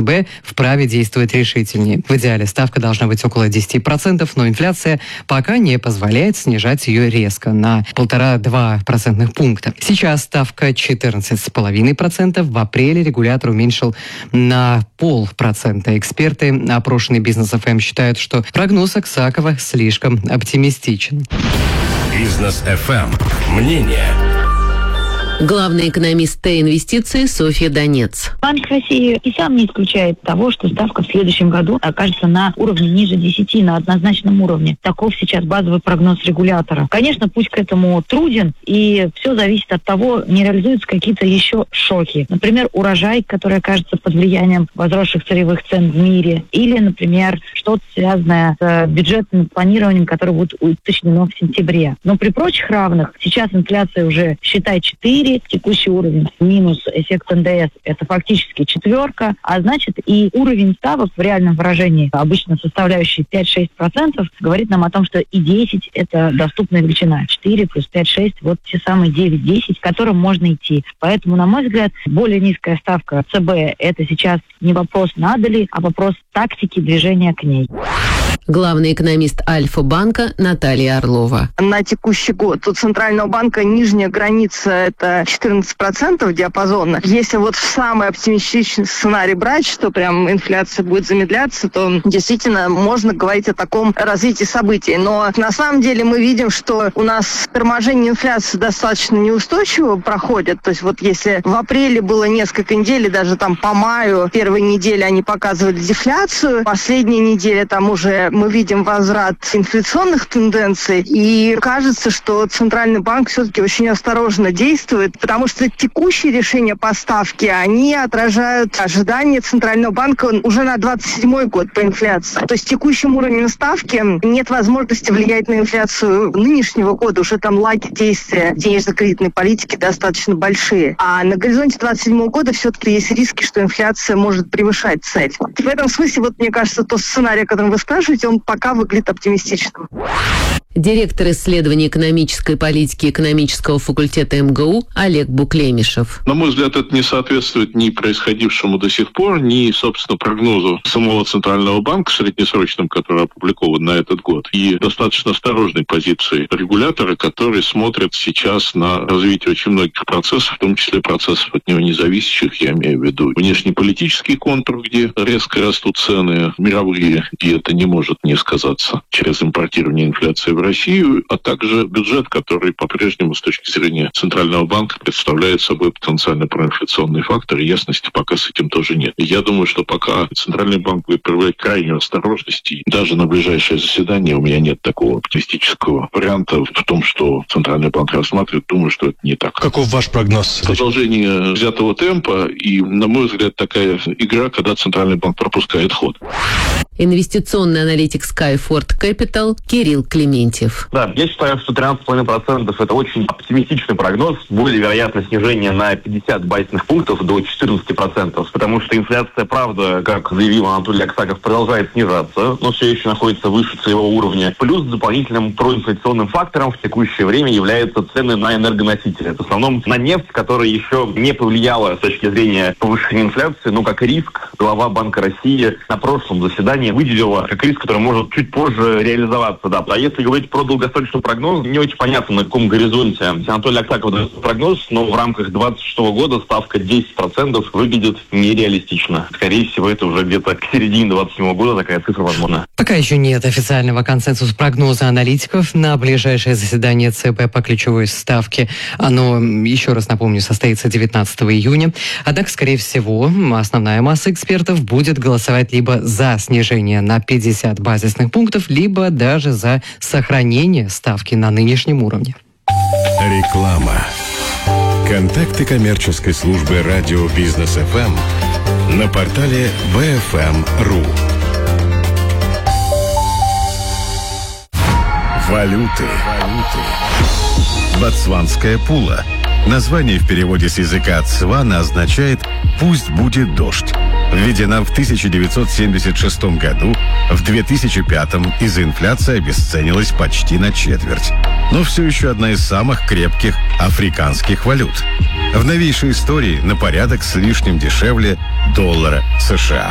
ЦБ вправе действовать решительнее. В идеале ставка должна быть около 10%, но инфляция пока не позволяет снижать ее резко на 1,5-2 процентных пункта. Сейчас ставка 14,5%. В апреле регулятор уменьшил на 0,5%. Эксперты, опрошенные Бизнес ФМ, считают, что прогноз Аксакова слишком оптимистичен. Бизнес ФМ. Мнение. Главный экономист Т-инвестиций Софья Донец. Банк России и сам не исключает того, что ставка в следующем году окажется на уровне ниже 10, на однозначном уровне. Таков сейчас базовый прогноз регулятора. Конечно, путь к этому труден, и все зависит от того, не реализуются какие-то еще шоки. Например, урожай, который окажется под влиянием возросших сырьевых цен в мире, или, например, что-то связанное с бюджетным планированием, которое будет уточнено в сентябре. Но при прочих равных сейчас инфляция уже, считай, 4, текущий уровень минус эффект НДС – это фактически 4, а значит и уровень ставок в реальном выражении, обычно составляющий 5-6%, говорит нам о том, что и 10 – это доступная величина. 4 плюс 5-6 – вот те самые 9-10, к которым можно идти. Поэтому, на мой взгляд, более низкая ставка ЦБ – это сейчас не вопрос надо ли, а вопрос тактики движения к ней. Главный экономист Альфа-банка Наталья Орлова. На текущий год у Центрального банка нижняя граница – это 14% диапазона. Если вот в самый оптимистичный сценарий брать, что прям инфляция будет замедляться, то действительно можно говорить о таком развитии событий. Но на самом деле мы видим, что у нас торможение инфляции достаточно неустойчиво проходит. То есть вот если в апреле было несколько недель, даже там по маю, первые недели они показывали дефляцию, последние недели там уже мы видим возврат инфляционных тенденций, и кажется, что Центральный банк все-таки очень осторожно действует, потому что текущие решения по ставке, они отражают ожидания Центрального банка уже на 27-й год по инфляции. То есть текущим уровнем ставки нет возможности влиять на инфляцию нынешнего года, уже там лаги действия денежно-кредитной политики достаточно большие. А на горизонте 27-го года все-таки есть риски, что инфляция может превышать цель. В этом смысле, вот мне кажется, тот сценарий, о котором вы спрашиваете, он пока выглядит оптимистичным. Директор исследований экономической политики экономического факультета МГУ Олег Буклемишев. На мой взгляд, это не соответствует ни происходившему до сих пор, ни, собственно, прогнозу самого Центрального банка среднесрочным, который опубликован на этот год, и достаточно осторожной позиции регулятора, который смотрит сейчас на развитие очень многих процессов, в том числе процессов от него независящих, я имею в виду внешнеполитический контур, где резко растут цены мировые, и это не может не сказаться через импортирование инфляции в Россию, а также бюджет, который по-прежнему с точки зрения Центрального банка представляет собой потенциально проинфляционный фактор, и ясности пока с этим тоже нет. И я думаю, что пока Центральный банк будет проявлять крайнюю осторожность, и даже на ближайшее заседание у меня нет такого оптимистического варианта в том, что Центральный банк рассматривает, думаю, что это не так. Каков ваш прогноз? Продолжение взятого темпа и, на мой взгляд, такая игра, когда Центральный банк пропускает ход. Инвестиционный аналитик Skyford Capital Кирилл Клементьев. Да, я считаю, что 13,5% это очень оптимистичный прогноз. Более вероятно снижение на 50 базисных пунктов до 14%, потому что инфляция, правда, как заявил Анатолий Аксаков, продолжает снижаться, но все еще находится выше целевого уровня. Плюс дополнительным проинфляционным фактором в текущее время являются цены на энергоносители. В основном на нефть, которая еще не повлияла с точки зрения повышения инфляции, но как риск глава Банка России на прошлом заседании выделила как риск, который может чуть позже реализоваться. Да. А если говорить про долгосрочный прогноз, не очень понятно, на каком горизонте Анатолий Аксаков дает прогноз, но в рамках 2026 года ставка 10% выглядит нереалистично. Скорее всего, это уже где-то к середине 2027 года такая цифра возможна. Пока еще нет официального консенсуса прогноза аналитиков на ближайшее заседание ЦБ по ключевой ставке. Оно, еще раз напомню, состоится 19 июня. Однако, скорее всего, основная масса экспертов будет голосовать либо за снижение на 50 базисных пунктов, либо даже за сохранение ставки на нынешнем уровне. Реклама. Контакты коммерческой службы радио Бизнес ФМ на портале BFM.ru. Валюты. Ботсванская пула. Название в переводе с языка Цвана означает «пусть будет дождь». Введена в 1976 году, в 2005 из-за инфляции обесценилась почти на четверть. Но все еще одна из самых крепких африканских валют. В новейшей истории на порядок с лишним дешевле доллара США.